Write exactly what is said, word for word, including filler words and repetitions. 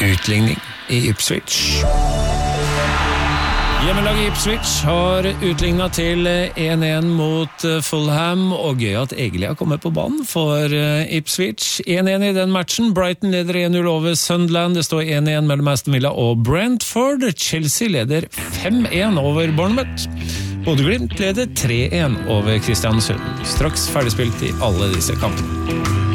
utligning i Ipswich. Hjemmelaget Ipswich har utlignet til en en mot Fulham, og gøy at Egeli har kommet på banen for Ipswich. en en i den matchen. Brighton leder en null over Sunderland. Det står en en mellom Aston Villa og Brentford. Chelsea leder fem en over Bournemouth. Bodø Glimt leder tre en over Kristiansund. Straks ferdigspilt i alle disse kampene.